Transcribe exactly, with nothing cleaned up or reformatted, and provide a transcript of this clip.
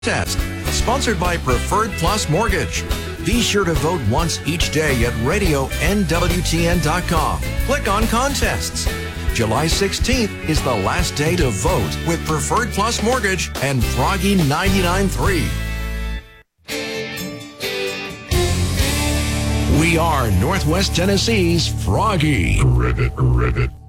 Contest, sponsored by Preferred Plus Mortgage. Be sure to vote once each day at radio N W T N dot com. Click on Contests. July sixteenth is the last day to vote with Preferred Plus Mortgage and Froggy ninety-nine point three. We are Northwest Tennessee's Froggy. Rivet, rivet.